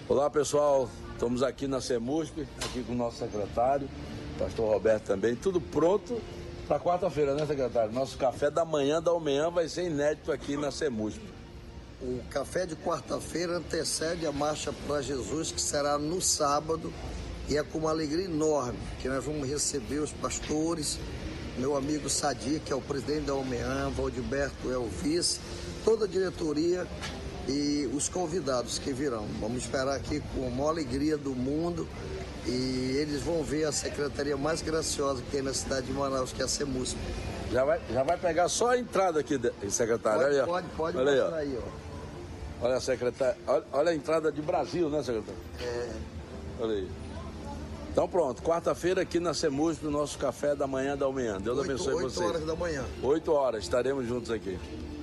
Olá pessoal, estamos aqui na CEMUSP, aqui com o nosso secretário, pastor Roberto também, tudo pronto para quarta-feira, né, secretário? Nosso café da manhã da UMEAM vai ser inédito aqui na CEMUSP. O café de quarta-feira antecede a Marcha para Jesus, que será no sábado, e é com uma alegria enorme que nós vamos receber os pastores, meu amigo Sadi, que é o presidente da UMEAM, Valdilberto é o vice, toda a diretoria e os convidados que virão. Vamos esperar aqui com a maior alegria do mundo e eles vão ver a secretaria mais graciosa que tem na cidade de Manaus, que é a CEMUSP. Já vai pegar só a entrada aqui, secretário. Pode olha mostrar aí, ó. Olha, secretário, olha a entrada de Brasil, né, secretário? Olha aí. Então pronto, quarta-feira aqui na CEMUSP, no nosso café da manhã da UMEAM. Deus abençoe vocês. 8 horas da manhã. 8 horas, estaremos juntos aqui.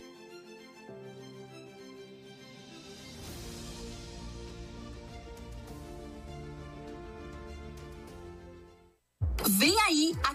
Vem aí a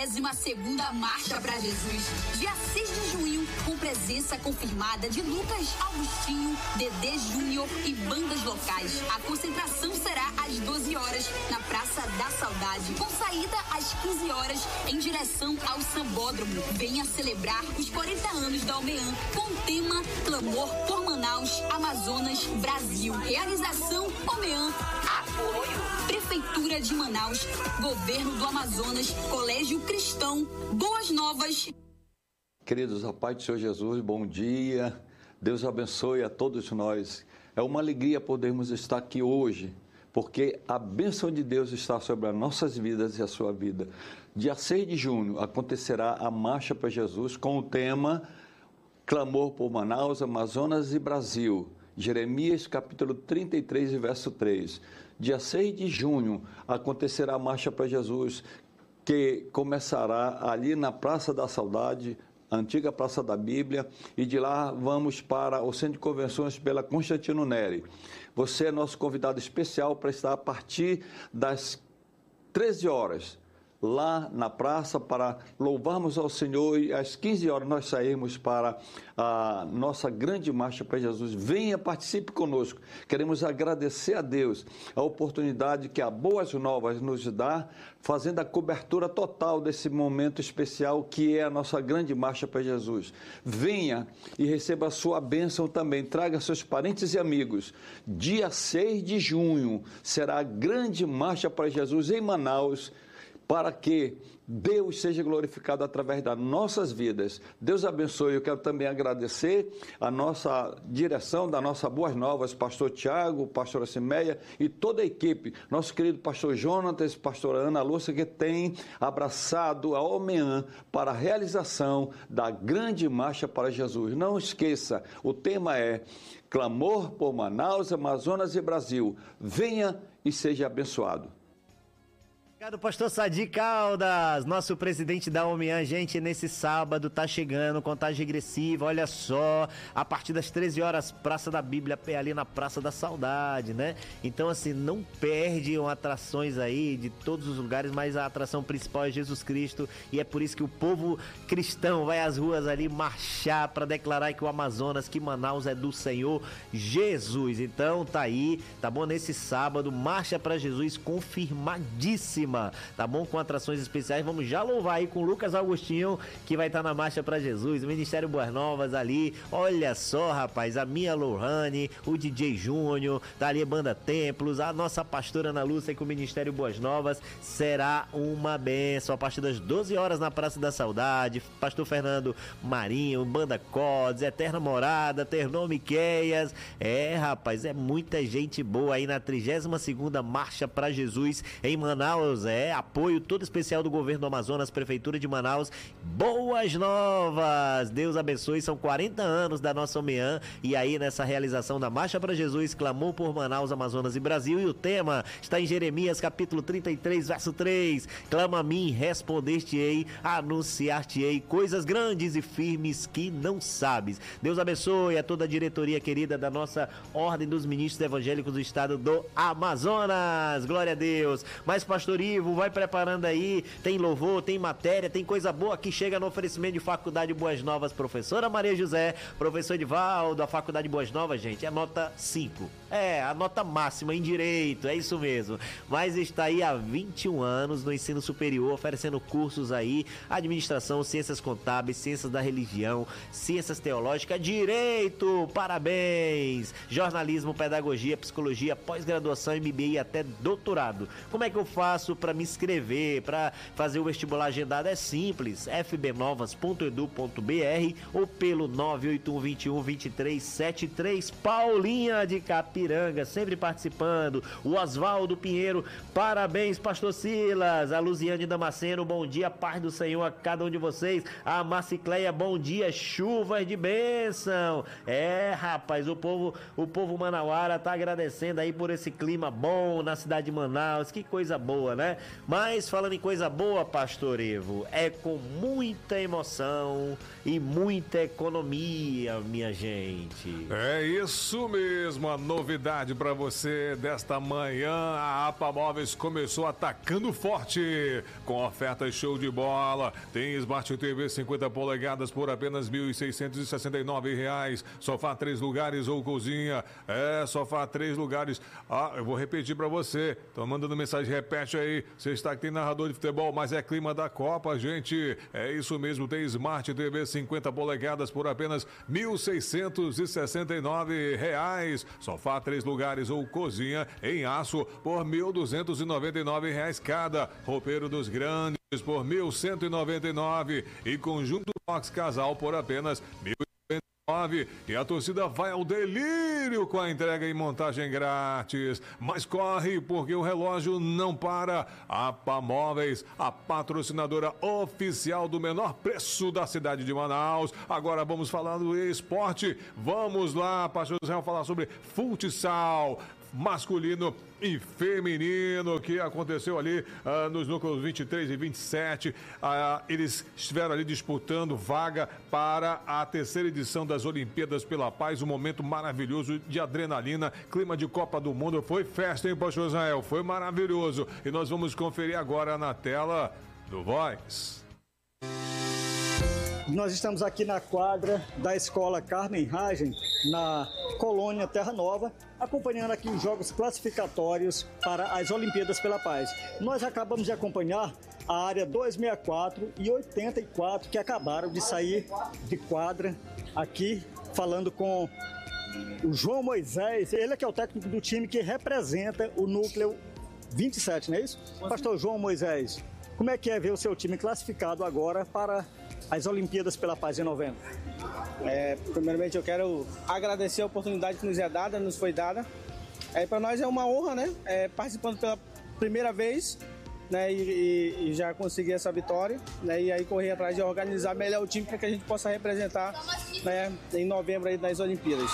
32ª Marcha para Jesus, dia 6 de junho, com presença confirmada de Lucas Augustinho, Dedê Júnior e bandas locais. A concentração será às 12 horas na Praça da Saudade, com saída às 15 horas em direção ao Sambódromo. Venha celebrar os 40 anos da UMEAM com o tema Clamor por Manaus, Amazonas, Brasil. Realização UMEAM. Apoio Prefeitura de Manaus, Governo do Amazonas, Colégio Cristão, Boas Novas. Queridos, a paz do Senhor Jesus, bom dia. Deus abençoe a todos nós. É uma alegria podermos estar aqui hoje, porque a bênção de Deus está sobre as nossas vidas e a sua vida. Dia 6 de junho acontecerá a Marcha para Jesus com o tema Clamor por Manaus, Amazonas e Brasil. Jeremias capítulo 33, verso 3. Dia 6 de junho acontecerá a Marcha para Jesus, que começará ali na Praça da Saudade, a antiga Praça da Bíblia, e de lá vamos para o Centro de Convenções pela Constantino Neri. Você é nosso convidado especial para estar a partir das 13 horas, lá na praça, para louvarmos ao Senhor, e às 15 horas nós saímos para a nossa grande Marcha para Jesus. Venha, participe conosco. Queremos agradecer a Deus a oportunidade que a Boas Novas nos dá, fazendo a cobertura total desse momento especial que é a nossa grande Marcha para Jesus. Venha e receba a sua bênção também. Traga seus parentes e amigos. Dia 6 de junho será a grande Marcha para Jesus em Manaus, para que Deus seja glorificado através das nossas vidas. Deus abençoe. Eu quero também agradecer a nossa direção da nossa Boas Novas, pastor Tiago, pastora Simeia e toda a equipe, nosso querido pastor Jonatas, pastora Ana Lúcia, que tem abraçado a UMEAM para a realização da grande Marcha para Jesus. Não esqueça, o tema é Clamor por Manaus, Amazonas e Brasil. Venha e seja abençoado. Obrigado, pastor Sadi Caldas, nosso presidente da UMEAM. Gente, nesse sábado tá chegando, contagem regressiva, olha só, a partir das 13 horas, Praça da Bíblia, ali na Praça da Saudade, né? Então, assim, não perdem atrações aí de todos os lugares, mas a atração principal é Jesus Cristo, e é por isso que o povo cristão vai às ruas ali marchar para declarar que o Amazonas, que Manaus é do Senhor Jesus. Então, tá aí, tá bom? Nesse sábado, Marcha para Jesus confirmadíssima. Tá bom? Com atrações especiais. Vamos já louvar aí com o Lucas Augustinho, que vai estar na Marcha para Jesus, o Ministério Boas Novas ali. Olha só, rapaz, a minha Lohane, o DJ Júnior, tá ali a Banda Templos, a nossa pastora Ana Lúcia com o Ministério Boas Novas. Será uma bênção a partir das 12 horas na Praça da Saudade. Pastor Fernando Marinho, Banda Codes, Eterna Morada, Ternon Miqueias. Rapaz, é muita gente boa aí na 32ª Marcha para Jesus em Manaus. Apoio todo especial do Governo do Amazonas, Prefeitura de Manaus. Boas Novas! Deus abençoe, são 40 anos da nossa UMEAM, e aí nessa realização da Marcha para Jesus, Clamou por Manaus, Amazonas e Brasil, e o tema está em Jeremias capítulo 33, verso 3. Clama a mim, responder-te-ei, anunciar-te-ei coisas grandes e firmes que não sabes. Deus abençoe a toda a diretoria querida da nossa Ordem dos Ministros Evangélicos do Estado do Amazonas. Glória a Deus. Mais pastoria vivo, vai preparando aí, tem louvor, tem matéria, tem coisa boa que chega no oferecimento de Faculdade Boas Novas, professora Maria José, professor Edivaldo, a Faculdade Boas Novas, gente, é nota 5. É, a nota máxima em direito, é isso mesmo. Mas está aí há 21 anos no ensino superior, oferecendo cursos aí, administração, ciências contábeis, ciências da religião, ciências teológicas, direito, parabéns! Jornalismo, pedagogia, psicologia, pós-graduação, MBA e até doutorado. Como é que eu faço para me inscrever, para fazer o vestibular agendado? É simples, fbnovas.edu.br ou pelo 981212373. Paulinha de Capiranga, sempre participando. O Oswaldo Pinheiro, parabéns, pastor Silas. A Luziane Damasceno, bom dia, paz do Senhor a cada um de vocês. A Marcicleia, bom dia, chuvas de bênção. É, rapaz, o povo manauara tá agradecendo aí por esse clima bom na cidade de Manaus, que coisa boa, né? Mas falando em coisa boa, pastor Evo, é com muita emoção e muita economia, minha gente. É isso mesmo, a novidade para você desta manhã, a APA Móveis começou atacando forte, com ofertas show de bola. Tem Smart TV 50 polegadas por apenas R$ 1.669, sofá 3 lugares ou cozinha, sofá 3 lugares. Eu vou repetir para você, tô mandando mensagem, repete aí, você está que tem narrador de futebol, mas é clima da Copa, gente, é isso mesmo, tem Smart TV 50 polegadas por apenas R$ 1.669, sofá 3 lugares ou cozinha em aço por R$ 1.299 cada, roupeiro dos grandes por R$ 1.199 e conjunto box casal por apenas R$ 1.099. E a torcida vai ao delírio com a entrega e montagem grátis. Mas corre, porque o relógio não para. APA Móveis, a patrocinadora oficial do menor preço da cidade de Manaus. Agora vamos falar do esporte. Vamos lá, pastor Israel, falar sobre futsal masculino e feminino, que aconteceu ali nos núcleos 23 e 27. Eles estiveram ali disputando vaga para a terceira edição das Olimpíadas pela Paz, um momento maravilhoso de adrenalina, clima de Copa do Mundo. Foi festa, hein, pastor Israel? Foi maravilhoso. E nós vamos conferir agora na tela do Voz. Nós estamos aqui na quadra da Escola Carmen Ragen, na Colônia Terra Nova, acompanhando aqui os jogos classificatórios para as Olimpíadas pela Paz. Nós acabamos de acompanhar a área 264 e 84, que acabaram de sair de quadra aqui, falando com o João Moisés. Ele é que é o técnico do time que representa o núcleo 27, não é isso? Pastor João Moisés, como é que é ver o seu time classificado agora para as Olimpíadas pela Paz em novembro? Primeiramente eu quero agradecer a oportunidade que nos foi dada. Para nós é uma honra, né? Participando pela primeira vez, né? E já conseguir essa vitória, né? E aí correr atrás de organizar melhor o time para que a gente possa representar, né? Em novembro aí nas Olimpíadas.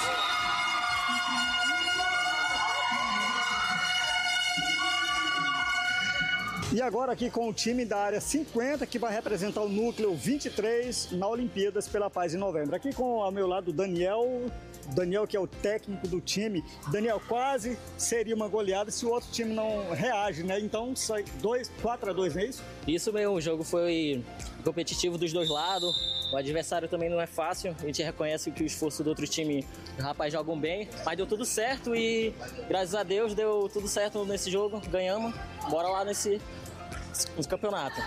E agora aqui com o time da área 50, que vai representar o núcleo 23 na Olimpíadas pela Paz em novembro. Aqui com ao meu lado o Daniel, que é o técnico do time. Daniel, quase seria uma goleada se o outro time não reage, né? Então sai 4-2, não é isso? Isso mesmo, o jogo foi competitivo dos dois lados. O adversário também não é fácil, a gente reconhece que o esforço do outro time, os rapazes jogam bem, mas deu tudo certo e graças a Deus deu tudo certo nesse jogo, ganhamos, bora lá nesse campeonato.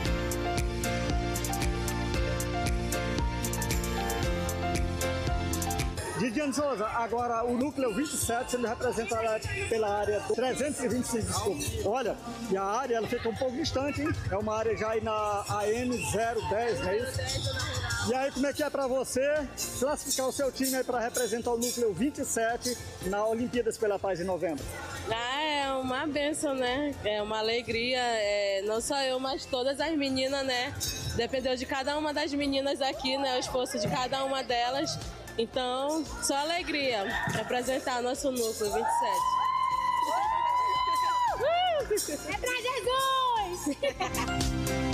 Didiane Souza, agora o núcleo 27 sendo representado pela área 325, desculpa. Olha, e a área ela fica um pouco distante, hein? É uma área já aí na AM010, não é isso? E aí, como é que é para você classificar o seu time aí para representar o núcleo 27 na Olimpíadas pela Paz em novembro? É uma bênção, né? É uma alegria, não só eu, mas todas as meninas, né? Dependeu de cada uma das meninas aqui, né? O esforço de cada uma delas. Então, só alegria representar nosso núcleo 27. É pra Jesus!